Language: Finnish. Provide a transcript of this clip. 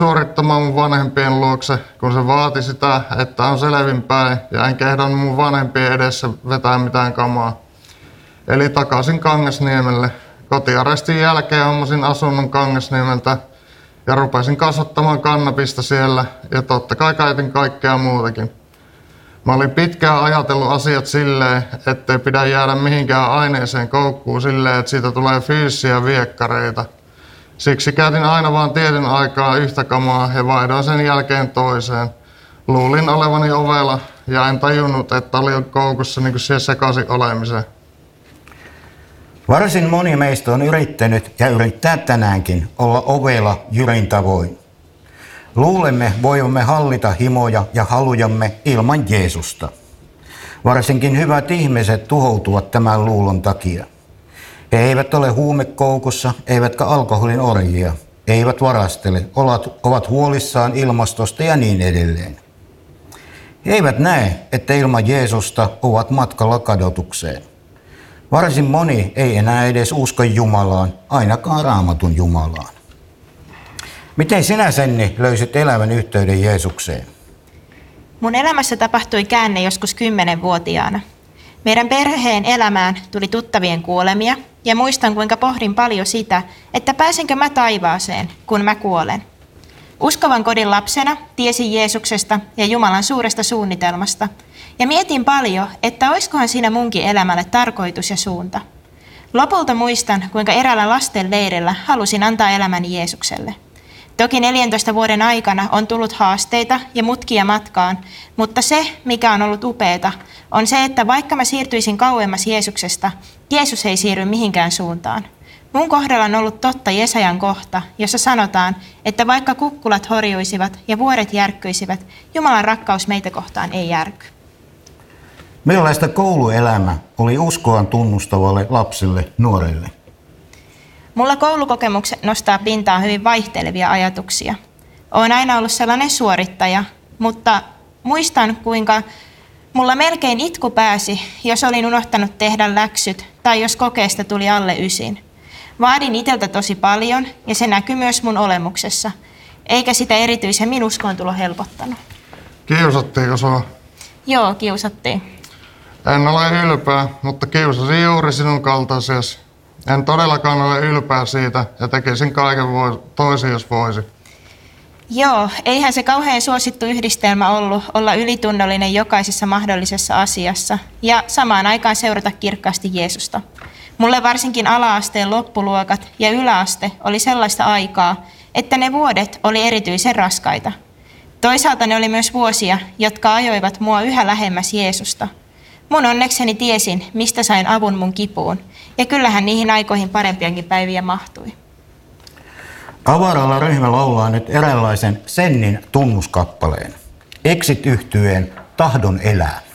suorittamaan mun vanhempien luokse, kun se vaati sitä, että on selvinpäin ja en kehdannut mun vanhempien edessä vetää mitään kamaa. Eli takaisin Kangasniemelle. Kotiarestin jälkeen hommasin asunnon Kangasniemeltä ja rupesin kasvattamaan kannabista siellä ja totta kai käytin kaikkea muutakin. Mä olin pitkään ajatellut asiat silleen, ettei pidä jäädä mihinkään aineeseen koukkuun silleen, että siitä tulee fyysisiä viekkareita. Siksi käytin aina vaan tietyn aikaa yhtä kamaa ja vaihdoin sen jälkeen toiseen. Luulin olevani ovela ja en tajunnut, että olin koukussa niin kuin siihen sekaisin olemiseen. Varsin moni meistä on yrittänyt ja yrittää tänäänkin olla ovela Jyrin tavoin. Luulemme voimme hallita himoja ja halujamme ilman Jeesusta. Varsinkin hyvät ihmiset tuhoutuvat tämän luulon takia. He eivät ole huumekoukussa, eivätkä alkoholin orjia, eivät varastele, ovat huolissaan ilmastosta ja niin edelleen. He eivät näe, että ilman Jeesusta ovat matkalla kadotukseen. Varsin moni ei enää edes usko Jumalaan, ainakaan Raamatun Jumalaan. Miten sinä, Senni, löysit elävän yhteyden Jeesukseen? Mun elämässä tapahtui käänne joskus 10-vuotiaana. Meidän perheen elämään tuli tuttavien kuolemia ja muistan, kuinka pohdin paljon sitä, että pääsenkö mä taivaaseen, kun mä kuolen. Uskovan kodin lapsena tiesin Jeesuksesta ja Jumalan suuresta suunnitelmasta ja mietin paljon, että oiskohan siinä munkin elämälle tarkoitus ja suunta. Lopulta muistan, kuinka eräällä lasten leirillä halusin antaa elämäni Jeesukselle. Toki 14 vuoden aikana on tullut haasteita ja mutkia matkaan, mutta se, mikä on ollut upeata, on se, että vaikka mä siirtyisin kauemmas Jeesuksesta, Jeesus ei siirry mihinkään suuntaan. Mun kohdalla on ollut totta Jesajan kohta, jossa sanotaan, että vaikka kukkulat horjuisivat ja vuoret järkkyisivät, Jumalan rakkaus meitä kohtaan ei järky. Millaista kouluelämä oli uskoaan tunnustavalle lapsille, nuorille? Mulla koulukokemukset nostaa pintaan hyvin vaihtelevia ajatuksia. Olen aina ollut sellainen suorittaja, mutta muistan, kuinka mulla melkein itku pääsi, jos olin unohtanut tehdä läksyt tai jos kokeesta tuli alle 9. Vaadin itseltä tosi paljon ja se näkyy myös mun olemuksessa, eikä sitä erityisemmin uskoontulo helpottanut. Kiusattiinko sua? Joo, kiusattiin. En ole ylpeä, mutta kiusasin juuri sinun kaltaisiasi. En todellakaan ole ylpeä siitä ja tekisin kaiken toisin, jos voisi. Joo, eihän se kauhean suosittu yhdistelmä ollut olla ylitunnollinen jokaisessa mahdollisessa asiassa ja samaan aikaan seurata kirkkaasti Jeesusta. Mulle varsinkin ala-asteen loppuluokat ja yläaste oli sellaista aikaa, että ne vuodet oli erityisen raskaita. Toisaalta ne oli myös vuosia, jotka ajoivat mua yhä lähemmäs Jeesusta. Mun onnekseni tiesin, mistä sain avun mun kipuun, ja kyllähän niihin aikoihin parempiakin päiviä mahtui. Avaralla ryhmä laulaa nyt eräänlaisen Sennin tunnuskappaleen. Exit-yhtyeen Tahdon elää.